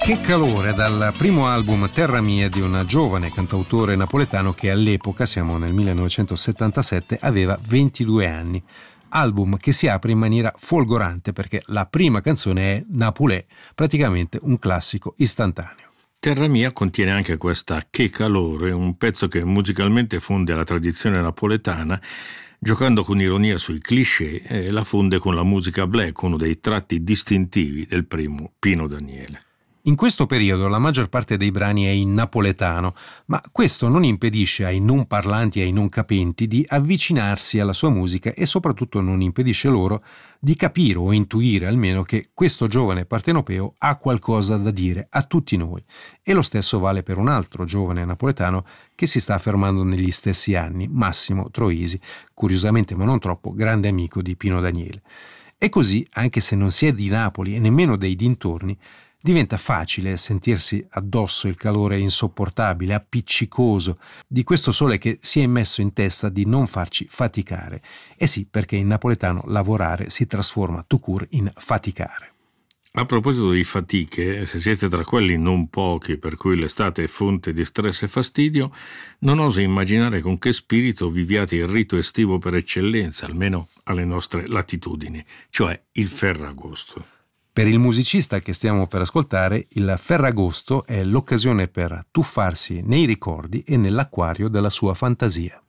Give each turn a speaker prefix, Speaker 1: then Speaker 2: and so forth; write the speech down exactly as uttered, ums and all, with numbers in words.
Speaker 1: Che calore dal primo album Terra Mia di un giovane cantautore napoletano che all'epoca, siamo nel millenovecentosettantasette, aveva ventidue anni. Album che si apre in maniera folgorante perché la prima canzone è Napulè, praticamente un classico istantaneo.
Speaker 2: Terra Mia contiene anche questa Che calore, un pezzo che musicalmente fonde la tradizione napoletana, giocando con ironia sui cliché e la fonde con la musica black, uno dei tratti distintivi del primo Pino Daniele.
Speaker 1: In questo periodo la maggior parte dei brani è in napoletano, ma questo non impedisce ai non parlanti e ai non capenti di avvicinarsi alla sua musica e soprattutto non impedisce loro di capire o intuire almeno che questo giovane partenopeo ha qualcosa da dire a tutti noi. E lo stesso vale per un altro giovane napoletano che si sta affermando negli stessi anni, Massimo Troisi, curiosamente ma non troppo grande amico di Pino Daniele. E così, anche se non si è di Napoli e nemmeno dei dintorni, diventa facile sentirsi addosso il calore insopportabile, appiccicoso di questo sole che si è messo in testa di non farci faticare. E sì, perché in napoletano lavorare si trasforma tout court in faticare.
Speaker 2: A proposito di fatiche, se siete tra quelli non pochi per cui l'estate è fonte di stress e fastidio, non oso immaginare con che spirito viviate il rito estivo per eccellenza, almeno alle nostre latitudini, cioè il Ferragosto.
Speaker 1: Per il musicista che stiamo per ascoltare, il Ferragosto è l'occasione per tuffarsi nei ricordi e nell'acquario della sua fantasia.